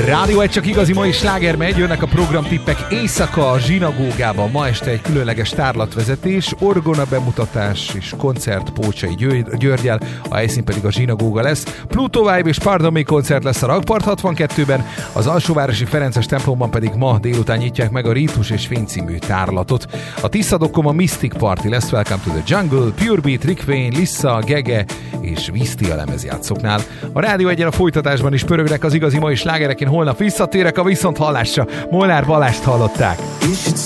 Rádió egy csak igazi mai sláger megy, jönnek a programtippek éjszaka a zsinagógában. Ma este egy különleges tárlatvezetés, orgona bemutatás és koncert Pócsai Györgyel, a helyszín pedig a zsinagóga lesz. Pluto Vibe és Pardon Me koncert lesz a Rakpart 62-ben, az Alsóvárosi Ferences templomban pedig ma délután nyitják meg a Rítus és Fény című tárlatot. A Tiszadokon a Mystic Party lesz, Welcome to the Jungle, Pure Beat, Rick Wayne, Lissa, Gege és Viszti a lemezjátszóknál. A Rádió egyen a folytatásban is pörögnek az igazi mai slágerek. Én holnap visszatérek a viszonthallásra. Molnár Balást hallották.